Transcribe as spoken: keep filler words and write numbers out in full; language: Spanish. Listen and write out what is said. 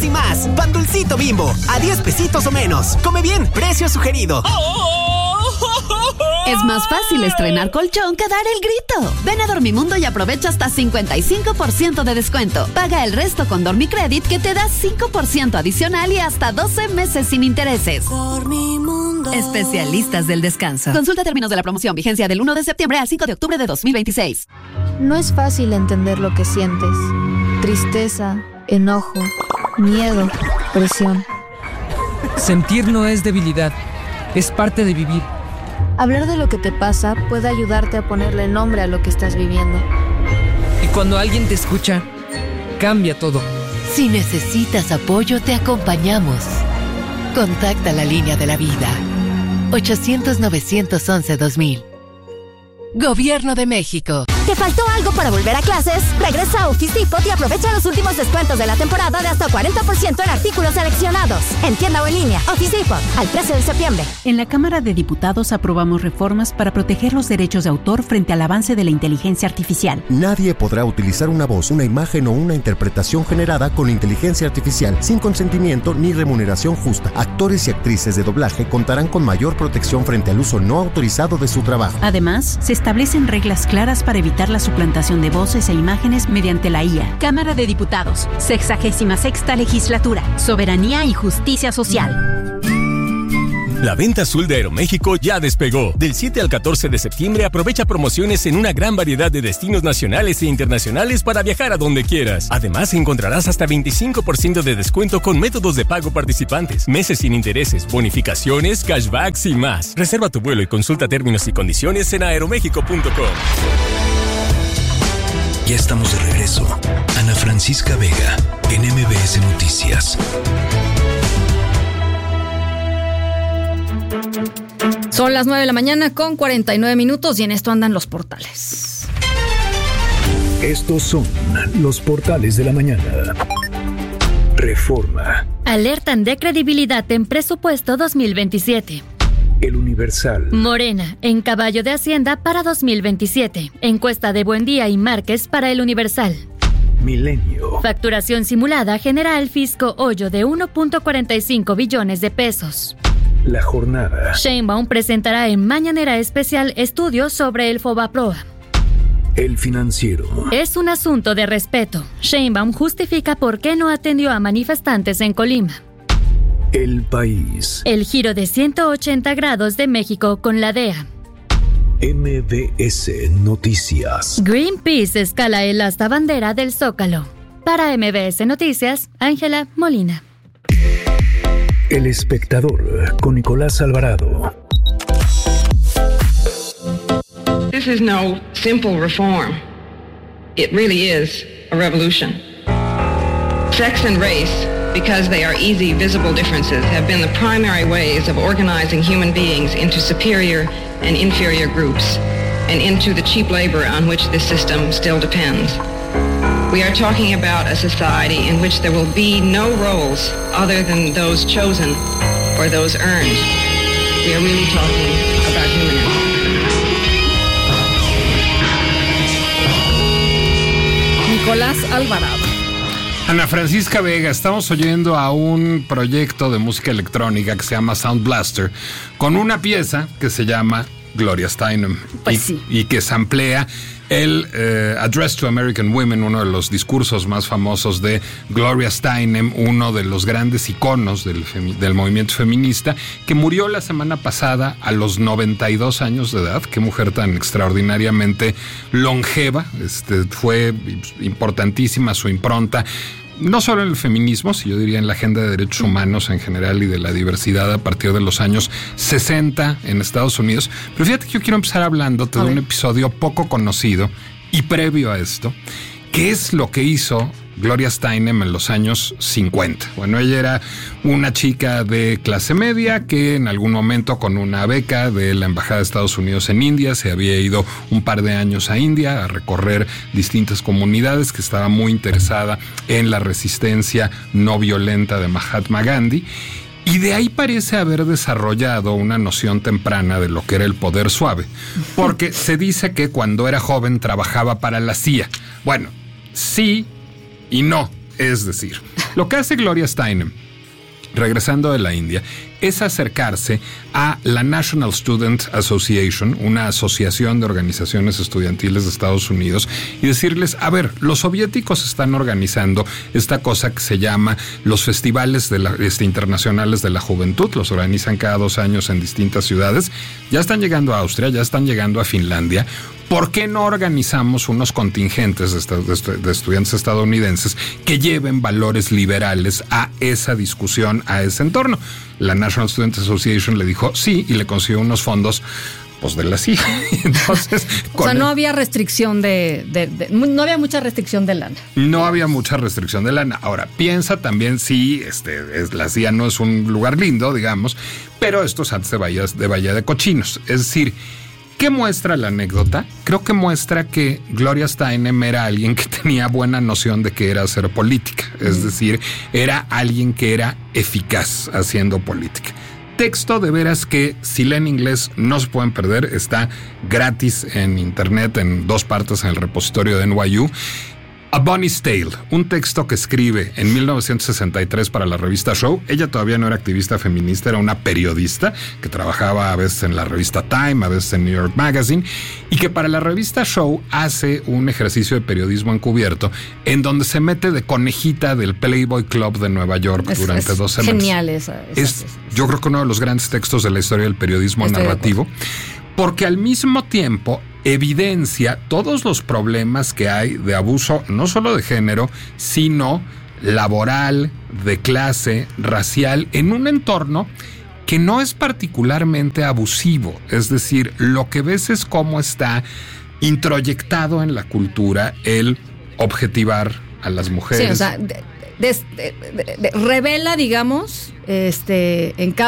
y más. Pan Dulcito Bimbo, a diez pesitos o menos. Come bien, precio sugerido. Es más fácil estrenar colchón que dar el grito. Ven a Dormimundo y aprovecha hasta cincuenta y cinco por ciento de descuento. Paga el resto con Dormicredit, que te da cinco por ciento adicional y hasta doce meses sin intereses. Dormimundo. Especialistas del descanso. Consulta términos de la promoción. Vigencia del uno de septiembre al cinco de octubre de dos mil veintiséis. No es fácil entender lo que sientes. Tristeza, enojo, miedo, presión. Sentir no es debilidad, es parte de vivir. Hablar de lo que te pasa puede ayudarte a ponerle nombre a lo que estás viviendo. Y cuando alguien te escucha, cambia todo. Si necesitas apoyo, te acompañamos. Contacta la línea de la vida. ochocientos, novecientos once, dos mil. Gobierno de México. ¿Te faltó algo para volver a clases? Regresa a Office Depot y aprovecha los últimos descuentos de la temporada de hasta cuarenta por ciento en artículos seleccionados. En tienda o en línea. Office Depot, al trece de septiembre. En la Cámara de Diputados aprobamos reformas para proteger los derechos de autor frente al avance de la inteligencia artificial. Nadie podrá utilizar una voz, una imagen o una interpretación generada con inteligencia artificial sin consentimiento ni remuneración justa. Actores y actrices de doblaje contarán con mayor protección frente al uso no autorizado de su trabajo. Además, se establecen reglas claras para evitar la suplantación de voces e imágenes mediante la I A. Cámara de Diputados, sexagésima sexta legislatura, Soberanía y Justicia Social. La venta azul de Aeroméxico ya despegó. Del siete al catorce de septiembre aprovecha promociones en una gran variedad de destinos nacionales e internacionales para viajar a donde quieras. Además, encontrarás hasta veinticinco por ciento de descuento con métodos de pago participantes, meses sin intereses, bonificaciones, cashbacks y más. Reserva tu vuelo y consulta términos y condiciones en aeroméxico punto com. Ya estamos de regreso. Ana Francisca Vega, en M B S Noticias. Son las nueve de la mañana con cuarenta y nueve minutos y en esto andan los portales. Estos son los portales de la mañana. Reforma. Alertan de credibilidad en presupuesto dos mil veintisiete. El Universal. Morena, en caballo de Hacienda para dos mil veintisiete. Encuesta de Buendía y Márquez para El Universal. Milenio. Facturación simulada genera al fisco hoyo de uno punto cuarenta y cinco billones de pesos. La Jornada. Sheinbaum presentará en Mañanera Especial estudios sobre el Fobaproa. El Financiero. Es un asunto de respeto. Sheinbaum justifica por qué no atendió a manifestantes en Colima. El País. El giro de ciento ochenta grados de México con la D E A. M B S Noticias. Greenpeace escala el asta bandera del Zócalo. Para M B S Noticias, Ángela Molina. El Espectador, con Nicolás Alvarado. This is no simple reform. It really is a revolution. Sex and race, because they are easy, visible differences, have been the primary ways of organizing human beings into superior and inferior groups, and into the cheap labor on which this system still depends. We are talking about a society in which there will be no roles other than those chosen or those earned. We are really talking about humanism. Nicolás Alvarado. Ana Francisca Vega, estamos oyendo a un proyecto de música electrónica que se llama Sound Blaster, con una pieza que se llama Gloria Steinem, pues y, sí. y que samplea el eh, Address to American Women, uno de los discursos más famosos de Gloria Steinem, uno de los grandes iconos del, femi- del movimiento feminista, que murió la semana pasada a los noventa y dos años de edad. Qué mujer tan extraordinariamente longeva. Este, fue importantísima su impronta, no solo en el feminismo, sino yo diría en la agenda de derechos humanos en general y de la diversidad a partir de los años sesenta en Estados Unidos. Pero fíjate que yo quiero empezar hablándote de un episodio poco conocido y previo a esto, que es lo que hizo Gloria Steinem en los años cincuenta. Bueno, ella era una chica de clase media que en algún momento, con una beca de la Embajada de Estados Unidos en India, se había ido un par de años a India a recorrer distintas comunidades, que estaba muy interesada en la resistencia no violenta de Mahatma Gandhi. Y de ahí parece haber desarrollado una noción temprana de lo que era el poder suave, porque se dice que cuando era joven trabajaba para la C I A. Bueno, sí y no, es decir, Lo que hace Gloria Steinem, regresando de la India, es acercarse a la National Student Association, una asociación de organizaciones estudiantiles de Estados Unidos, y decirles, a ver, los soviéticos están organizando esta cosa que se llama los festivales de la, este, internacionales de la juventud, los organizan cada dos años en distintas ciudades, ya están llegando a Austria, ya están llegando a Finlandia. ¿Por qué no organizamos unos contingentes de, estu- de estudiantes estadounidenses que lleven valores liberales a esa discusión, a ese entorno? La National Student Association le dijo sí y le consiguió unos fondos pues de la C I A. Entonces, o sea, no había restricción de, de, de, no había mucha restricción de lana. No había mucha restricción de lana. Ahora, piensa también sí, este, es, la C I A no es un lugar lindo, digamos, pero esto es antes de Bahía de, Bahía de Cochinos. Es decir, ¿qué muestra la anécdota? Creo que muestra que Gloria Steinem era alguien que tenía buena noción de qué era hacer política. Es mm. decir, era alguien que era eficaz haciendo política. Texto de veras que, si leen inglés, no se pueden perder. Está gratis en internet en dos partes en el repositorio de N Y U. A Bunny's Tale, un texto que escribe en mil novecientos sesenta y tres para la revista Show. Ella todavía no era activista feminista, era una periodista que trabajaba a veces en la revista Time, a veces en New York Magazine, y que para la revista Show hace un ejercicio de periodismo encubierto en donde se mete de conejita del Playboy Club de Nueva York es, durante es dos semanas. Genial esa, esa, es, esa, esa. Yo creo que uno de los grandes textos de la historia del periodismo Estoy narrativo, porque al mismo tiempo evidencia todos los problemas que hay de abuso, no solo de género, sino laboral, de clase, racial, en un entorno que no es particularmente abusivo. Es decir, lo que ves es cómo está introyectado en la cultura el objetivar a las mujeres. Sí, o sea, de, de, de, de, de, revela, digamos, este, en cada